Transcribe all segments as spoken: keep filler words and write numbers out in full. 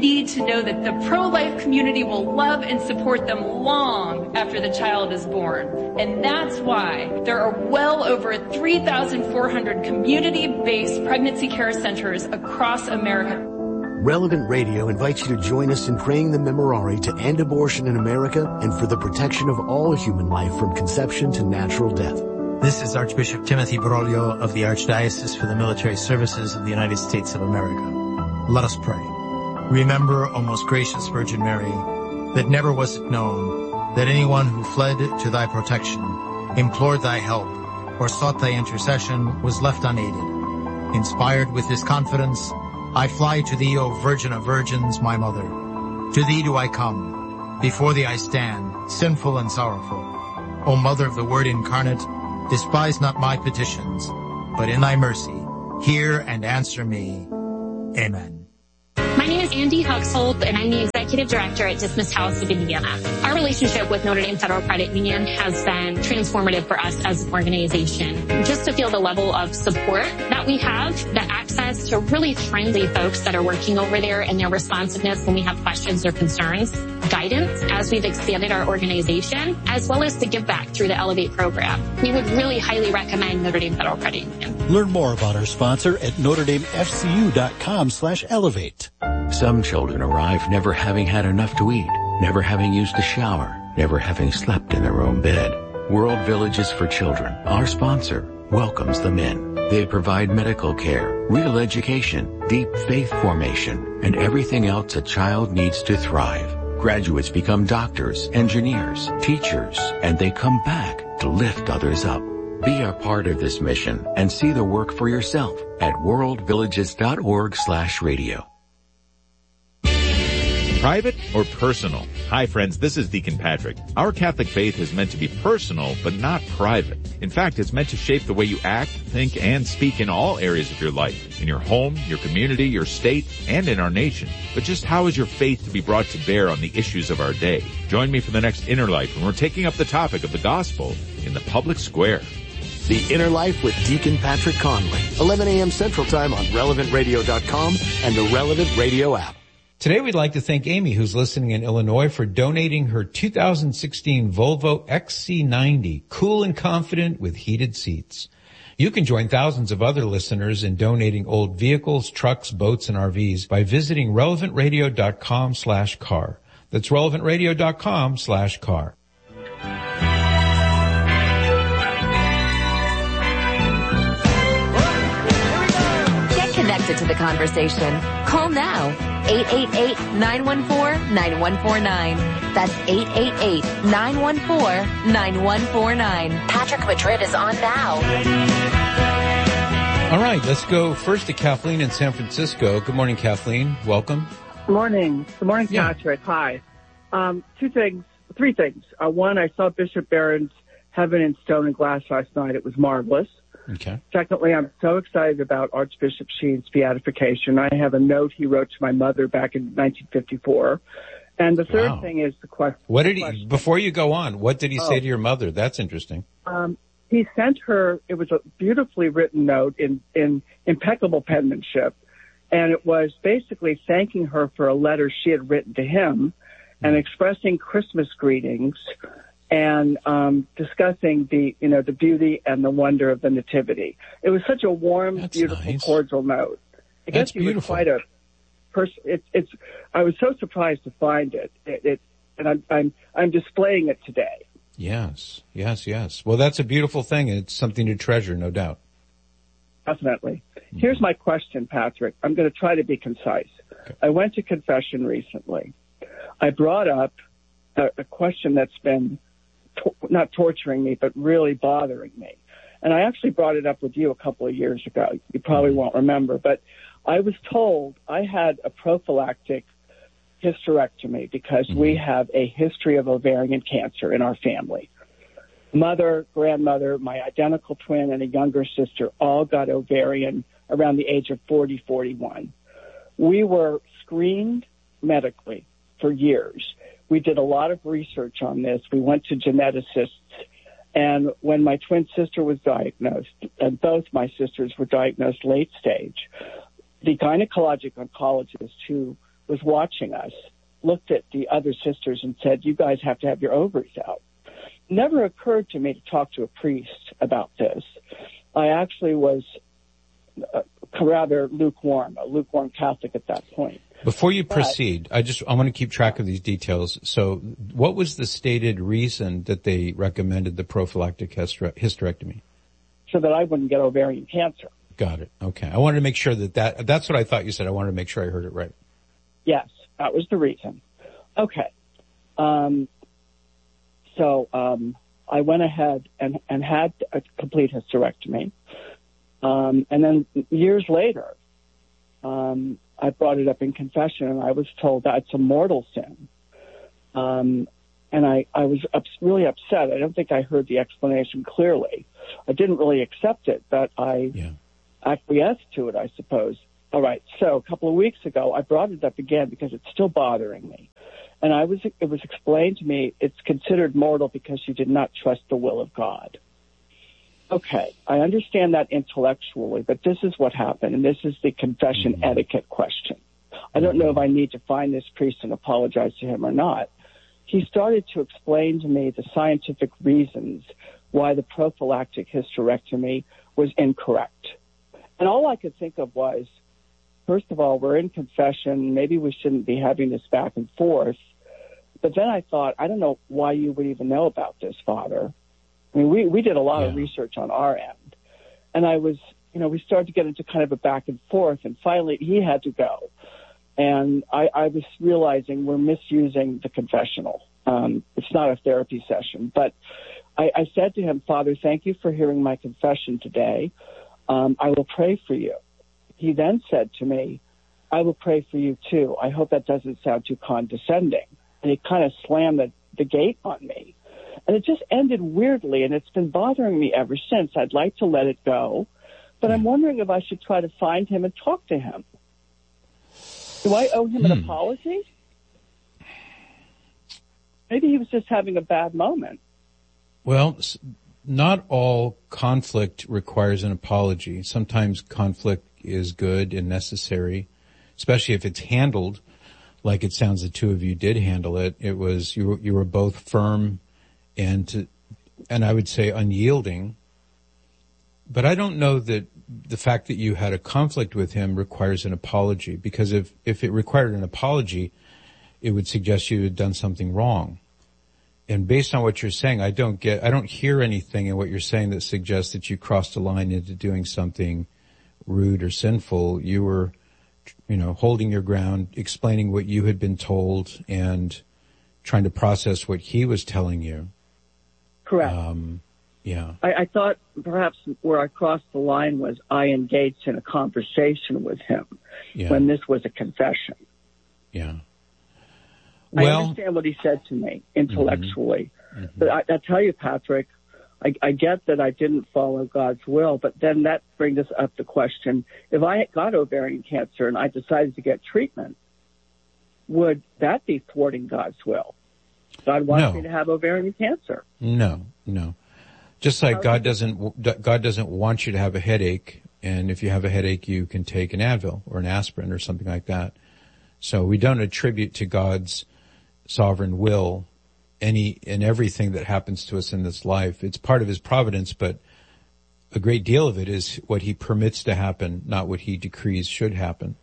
need to know that the pro-life community will love and support them long after the child is born. And that's why there are well over three thousand four hundred community-based pregnancy care centers across America. Relevant Radio invites you to join us in praying the Memorare to end abortion in America and for the protection of all human life from conception to natural death. This is Archbishop Timothy Broglio of the Archdiocese for the Military Services of the United States of America. Let us pray. Remember, O most gracious Virgin Mary, that never was it known that anyone who fled to thy protection, implored thy help, or sought thy intercession was left unaided. Inspired with this confidence, I fly to thee, O Virgin of Virgins, my Mother. To thee do I come. Before thee I stand, sinful and sorrowful. O Mother of the Word incarnate, despise not my petitions, but in thy mercy, hear and answer me. Amen. My name is Andy Huxhold, and I'm the Executive Director at Dismissed House of Indiana. Our relationship with Notre Dame Federal Credit Union has been transformative for us as an organization. Just to feel the level of support that we have, the access to really friendly folks that are working over there and their responsiveness when we have questions or concerns, guidance as we've expanded our organization, as well as the give back through the Elevate program. We would really highly recommend Notre Dame Federal Credit Union. Learn more about our sponsor at Notre Dame F C U dot com slash elevate. Some children arrive never having had enough to eat, never having used a shower, never having slept in their own bed. World Villages for Children, our sponsor, welcomes them in. They provide medical care, real education, deep faith formation, and everything else a child needs to thrive. Graduates become doctors, engineers, teachers, and they come back to lift others up. Be a part of this mission and see the work for yourself at world villages dot org slash radio. Private or personal? Hi friends, this is Deacon Patrick. Our Catholic faith is meant to be personal, but not private. In fact, it's meant to shape the way you act, think, and speak in all areas of your life. In your home, your community, your state, and in our nation. But just how is your faith to be brought to bear on the issues of our day? Join me for the next Inner Life when we're taking up the topic of the gospel in the public square. The Inner Life with Deacon Patrick Conley, eleven a.m. Central Time on relevant radio dot com and the Relevant Radio app. Today we'd like to thank Amy, who's listening in Illinois, for donating her two thousand sixteen Volvo X C ninety, cool and confident with heated seats. You can join thousands of other listeners in donating old vehicles, trucks, boats, and R Vs by visiting relevant radio dot com slash car. That's relevant radio dot com slash car. Get connected to the conversation. Call now. eight eight eight, nine one four, nine one four nine. That's eight eight eight, nine one four, nine one four nine. Patrick Madrid is on now. All right, let's go first to Kathleen in San Francisco. Good morning, Kathleen. Welcome. Good morning. Good morning, Yeah. Patrick. Hi. Um, two things, three things. Uh, one, I saw Bishop Barron's Heaven in Stone and Glass last night. It was marvelous. Okay. Secondly, I'm so excited about Archbishop Sheen's beatification. I have a note he wrote to my mother back in nineteen fifty-four. And the third Wow. thing is the question. What did he, question. before you go on, what did he Oh. say to your mother? That's interesting. Um, he sent her, it was a beautifully written note in, in impeccable penmanship. And it was basically thanking her for a letter she had written to him and expressing Christmas greetings and um, discussing the, you know, the beauty and the wonder of the Nativity. It was such a warm, That's beautiful, nice. cordial note. I That's guess he was beautiful. quite a person. It's, it's. I was so surprised to find it. It, it and I'm, I'm, I'm displaying it today. Yes, yes, yes. Well, that's a beautiful thing. It's something to treasure, no doubt. Definitely. Here's my question, Patrick. I'm going to try to be concise. Okay. I went to confession recently. I brought up a, a question that's been to- not torturing me, but really bothering me. And I actually brought it up with you a couple of years ago. You probably won't remember, but I was told I had a prophylactic hysterectomy because mm-hmm. we have a history of ovarian cancer in our family. Mother, grandmother, my identical twin, and a younger sister all got ovarian around the age of forty, forty-one. We were screened medically for years. We did a lot of research on this. We went to geneticists. And when my twin sister was diagnosed, and both my sisters were diagnosed late stage, the gynecologic oncologist who was watching us, looked at the other sisters and said, you guys have to have your ovaries out. Never occurred to me to talk to a priest about this. I actually was uh, rather lukewarm, a lukewarm Catholic at that point. Before you but, proceed, I just I want to keep track of these details. So what was the stated reason that they recommended the prophylactic hysterectomy? So that I wouldn't get ovarian cancer. Got it. Okay. I wanted to make sure that, that that's what I thought you said. I wanted to make sure I heard it right. Yes, that was the reason. Okay. Um, so um, I went ahead and, and had a complete hysterectomy. Um, and then years later, um, I brought it up in confession, and I was told that's a mortal sin. Um, and I, I was ups- really upset. I don't think I heard the explanation clearly. I didn't really accept it, but I yeah. acquiesced to it, I suppose. All right, so a couple of weeks ago, I brought it up again because it's still bothering me. And I was it was explained to me it's considered mortal because you did not trust the will of God. Okay, I understand that intellectually, but this is what happened, and this is the confession mm-hmm. etiquette question. I don't know if I need to find this priest and apologize to him or not. He started to explain to me the scientific reasons why the prophylactic hysterectomy was incorrect. And all I could think of was, first of all, we're in confession. Maybe we shouldn't be having this back and forth. But then I thought, I don't know why you would even know about this, Father. I mean, we, we did a lot yeah. of research on our end. And I was, you know, we started to get into kind of a back and forth. And finally, he had to go. And I, I was realizing we're misusing the confessional. Um, it's not a therapy session. But I, I said to him, Father, thank you for hearing my confession today. Um, I will pray for you. He then said to me, I will pray for you too. I hope that doesn't sound too condescending. And he kind of slammed the, the gate on me. And it just ended weirdly, and it's been bothering me ever since. I'd like to let it go, but I'm wondering if I should try to find him and talk to him. Do I owe him an hmm. apology? Maybe he was just having a bad moment. Well, not all conflict requires an apology. Sometimes conflict is good and necessary, especially if it's handled like it sounds the two of you did handle it. It was, you were, you were both firm and, to, and I would say unyielding. But I don't know that the fact that you had a conflict with him requires an apology, because if, if it required an apology, it would suggest you had done something wrong. And based on what you're saying, I don't get, I don't hear anything in what you're saying that suggests that you crossed a line into doing something rude or sinful. You were, you know, holding your ground, explaining what you had been told and trying to process what he was telling you. Correct. Um, yeah. I, I thought perhaps where I crossed the line was I engaged in a conversation with him yeah. when this was a confession. Yeah. Well, I understand what he said to me intellectually. Mm-hmm. But I, I tell you, Patrick, I, I get that I didn't follow God's will, but then that brings us up the question, if I got ovarian cancer and I decided to get treatment, would that be thwarting God's will? God wants no. me to have ovarian cancer. No, no. Just like God doesn't, God doesn't want you to have a headache, and if you have a headache, you can take an Advil or an aspirin or something like that. So we don't attribute to God's sovereign will any and everything that happens to us in this life. It's part of his providence, but a great deal of it is what he permits to happen, not what he decrees should happen.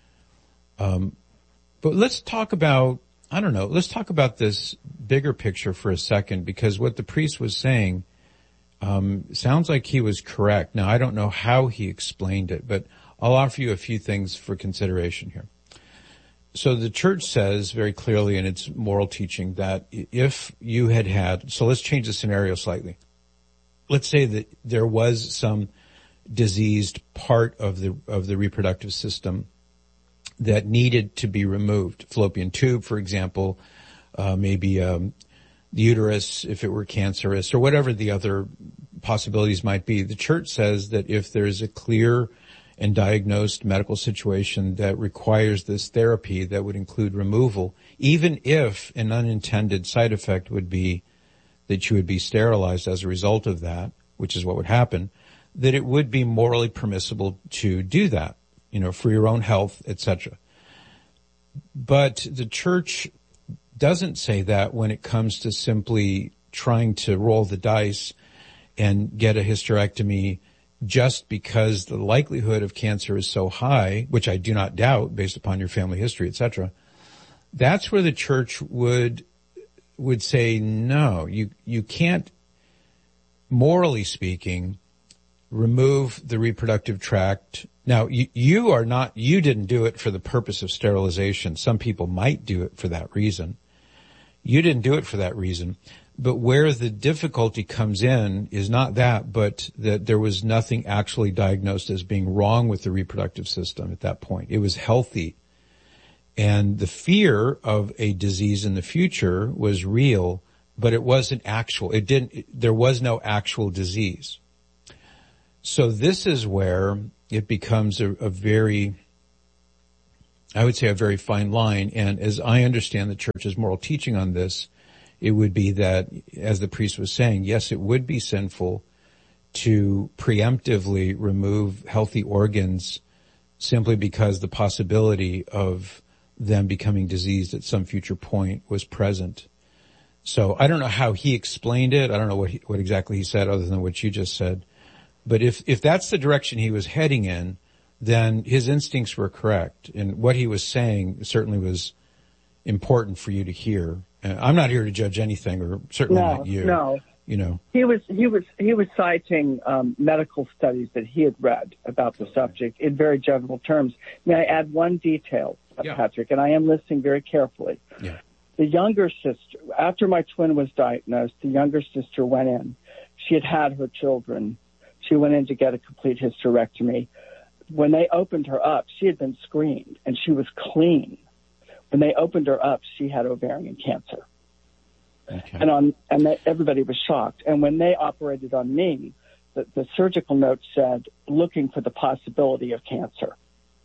Um, but let's talk about, I don't know, let's talk about this bigger picture for a second, because what the priest was saying um, sounds like he was correct. Now, I don't know how he explained it, but I'll offer you a few things for consideration here. So the church says very clearly in its moral teaching that if you had had, so let's change the scenario slightly. Let's say that there was some diseased part of the, of the reproductive system that needed to be removed. Fallopian tube, for example, uh, maybe, um, the uterus, if it were cancerous, or whatever the other possibilities might be. The church says that if there's a clear and diagnosed medical situation that requires this therapy that would include removal, even if an unintended side effect would be that you would be sterilized as a result of that, which is what would happen, that it would be morally permissible to do that, you know, for your own health, et cetera. but the church doesn't say that when it comes to simply trying to roll the dice and get a hysterectomy just because the likelihood of cancer is so high, which I do not doubt based upon your family history, et cetera. That's where the church would would say, no, you you can't, morally speaking, remove the reproductive tract. Now, you, you are not, you didn't do it for the purpose of sterilization. Some people might do it for that reason. You didn't do it for that reason. But where the difficulty comes in is not that, but that there was nothing actually diagnosed as being wrong with the reproductive system at that point. It was healthy. And the fear of a disease in the future was real, but it wasn't actual. It didn't, it, there was no actual disease. So this is where it becomes a, a very, I would say a very fine line. And as I understand the church's moral teaching on this, it would be that, as the priest was saying, yes, it would be sinful to preemptively remove healthy organs simply because the possibility of them becoming diseased at some future point was present. So I don't know how he explained it. I don't know what he, what exactly he said other than what you just said. But if, if that's the direction he was heading in, then his instincts were correct. And what he was saying certainly was important for you to hear. Uh, I'm not here to judge anything, or certainly no, not you. No, you know. He was, he was, he was citing, um, medical studies that he had read about the subject in very general terms. May I add one detail, yeah. Patrick? And I am listening very carefully. Yeah. The younger sister, after my twin was diagnosed, the younger sister went in. She had had her children. She went in to get a complete hysterectomy. When they opened her up, she had been screened and she was clean. When they opened her up, she had ovarian cancer. Okay. And on, and they, everybody was shocked. And when they operated on me, the, the surgical note said, looking for the possibility of cancer.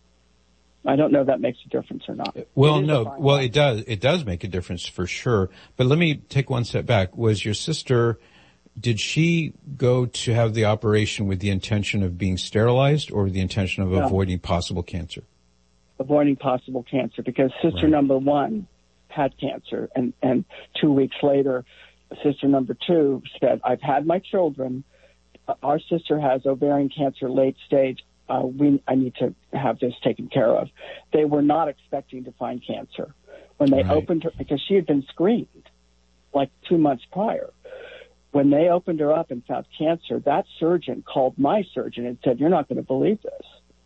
I don't know if that makes a difference or not. Well, no, well, it does, it does make a difference for sure. But let me take one step back. Was your sister, did she go to have the operation with the intention of being sterilized or with the intention of no. avoiding possible cancer? Avoiding possible cancer, because sister right. number one had cancer, and, and two weeks later, sister number two said, I've had my children. Our sister has ovarian cancer late stage. Uh, we, I need to have this taken care of. They were not expecting to find cancer. When they right. opened her, because she had been screened like two months prior. When they opened her up and found cancer, that surgeon called my surgeon and said, you're not going to believe this.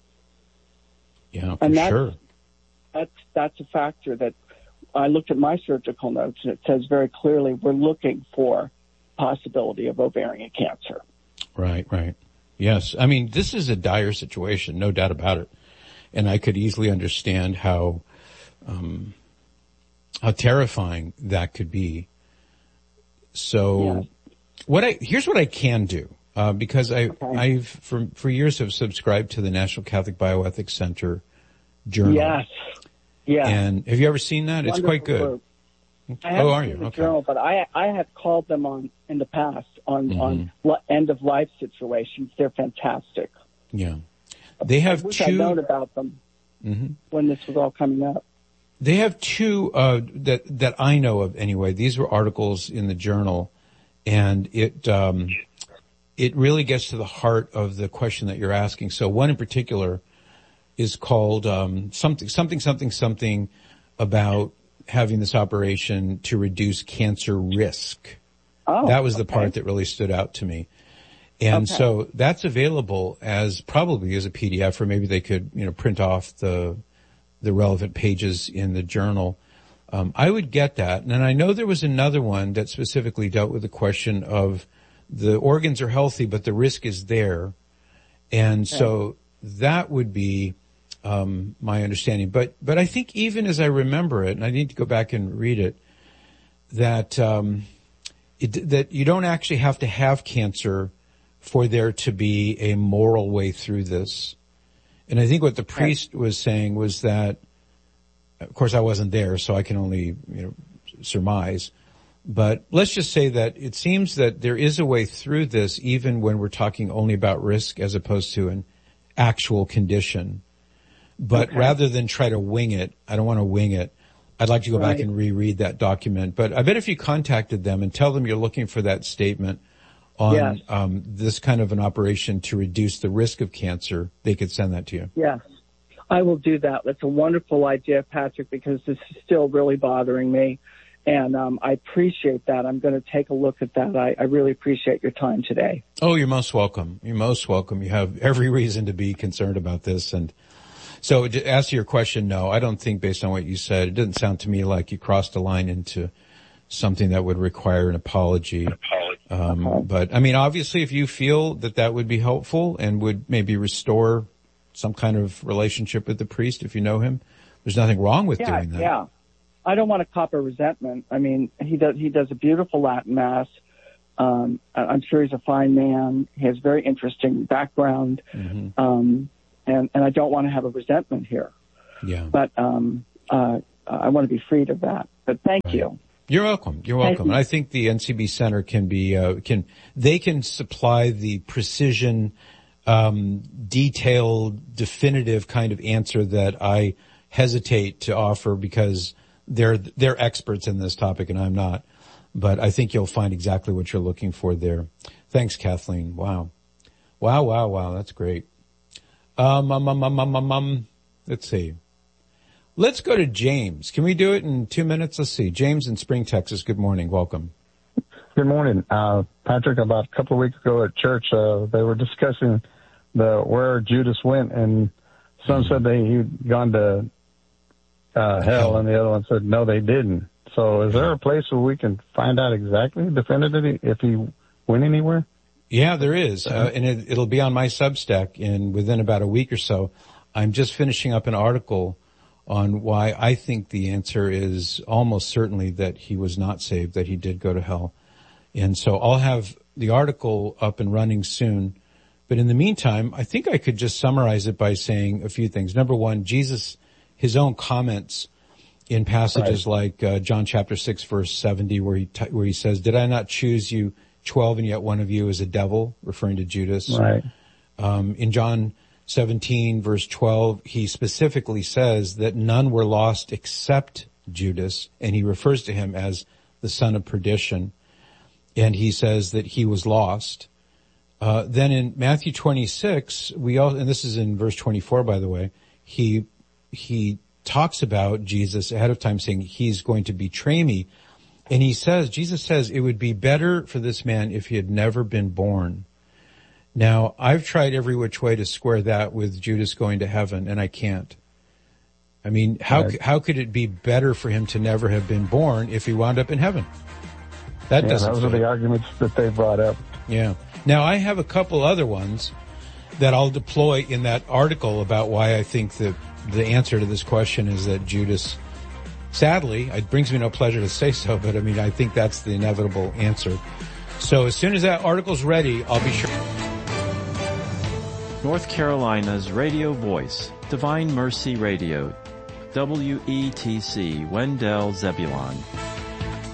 Yeah, for and that's, sure. That's, that's a factor that I looked at my surgical notes, and it says very clearly we're looking for possibility of ovarian cancer. Right, right. Yes. I mean, this is a dire situation, no doubt about it. And I could easily understand how, um, how terrifying that could be. So yeah. what I, here's what I can do. Uh, because I, okay. I've, for, for years have subscribed to the National Catholic Bioethics Center journal. Yes. Yeah. And have you ever seen that? Wonderful It's quite good. Group. I haven't oh, are seen you? the Okay. journal, but I, I have called them on, in the past on, mm-hmm. on li- end of life situations. They're fantastic. Yeah. They have I wish two. I'd known about them mm-hmm. when this was all coming up. They have two, uh, that, that I know of anyway. These were articles in the journal, and it, um, it really gets to the heart of the question that you're asking. So one in particular is called, um, something, something, something, something about having this operation to reduce cancer risk. Oh, that was the okay. part that really stood out to me. And okay. so that's available as probably as a P D F, or maybe they could, you know, print off the, the relevant pages in the journal. Um, I would get that. And I know there was another one that specifically dealt with the question of the organs are healthy, but the risk is there. And okay. so that would be, um, my understanding. But, but I think even as I remember it, and I need to go back and read it, that, um, it, that you don't actually have to have cancer for there to be a moral way through this. And I think what the priest was saying was that, of course I wasn't there, so I can only, you know, surmise. But let's just say that it seems that there is a way through this even when we're talking only about risk as opposed to an actual condition. But okay. rather than try to wing it, I don't want to wing it. I'd like to go right. back and reread that document. But I bet if you contacted them and tell them you're looking for that statement on yes. um, this kind of an operation to reduce the risk of cancer, they could send that to you. Yes, I will do that. That's a wonderful idea, Patrick, because this is still really bothering me. And um, I appreciate that. I'm going to take a look at that. I, I really appreciate your time today. Oh, you're most welcome. You're most welcome. You have every reason to be concerned about this. And so to answer your question, no, I don't think based on what you said, it didn't sound to me like you crossed a line into something that would require an apology. An apology. Um, okay. But I mean, obviously, if you feel that that would be helpful and would maybe restore some kind of relationship with the priest, if you know him, there's nothing wrong with yeah, doing that. Yeah. I don't want to cop a resentment. I mean, he does, he does a beautiful Latin Mass. Um, I'm sure he's a fine man. He has very interesting background. Mm-hmm. Um, and, and I don't want to have a resentment here. Yeah. But, um, uh, I want to be freed of that. But thank right. you. You're welcome. You're welcome. You. And I think the N C B Center can be, uh, can, they can supply the precision, um, detailed, definitive kind of answer that I hesitate to offer because They're, they're experts in this topic and I'm not, but I think you'll find exactly what you're looking for there. Thanks, Kathleen. Wow. Wow, wow, wow. That's great. Um, um, um, um, um, um, um, let's see. Let's go to James. Can we do it in two minutes? Let's see. James in Spring, Texas. Good morning. Welcome. Good morning. Uh, Patrick, about a couple of weeks ago at church, uh, they were discussing the, where Judas went and some mm-hmm. said they, he'd gone to Uh, hell, and the other one said, no, they didn't. So is there a place where we can find out exactly, definitively, if he went anywhere? Yeah, there is. Uh, and it, it'll be on my Substack in within about a week or so. I'm just finishing up an article on why I think the answer is almost certainly that he was not saved, that he did go to hell. And so I'll have the article up and running soon. But in the meantime, I think I could just summarize it by saying a few things. Number one, Jesus, his own comments in passages right. like uh, John chapter six verse seventy where he t- where he says, did I not choose you twelve and yet one of you is a devil, referring to Judas. Right. Um, in John seventeen verse twelve, he specifically says that none were lost except Judas, and he refers to him as the son of perdition, and he says that he was lost. Uh, then in Matthew twenty-six, we all, and this is in verse twenty-four, by the way, he he talks about Jesus ahead of time saying he's going to betray me. And he says, Jesus says it would be better for this man if he had never been born. Now, I've tried every which way to square that with Judas going to heaven, and I can't. I mean, how, right. how could it be better for him to never have been born if he wound up in heaven? That yeah, doesn't those are the arguments that they brought up. Yeah. Now, I have a couple other ones that I'll deploy in that article about why I think that the answer to this question is that Judas, sadly, it brings me no pleasure to say so, but I mean, I think that's the inevitable answer. So as soon as that article's ready, I'll be sure. North Carolina's radio voice, Divine Mercy Radio, W E T C, Wendell Zebulon.